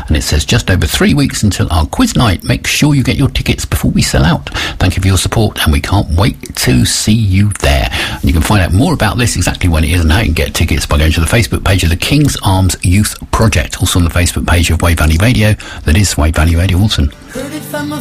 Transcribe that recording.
and it says just over 3 weeks until our quiz night. Make sure you get your tickets before we sell out. Thank you for your support, and we can't wait to see you there. And you can find out more about this, exactly when it is and how you can get tickets, by going to the Facebook page of the King's Arms Youth Project, also on the Facebook page of Wave Valley Radio, that is Wave Valley Radio Walton.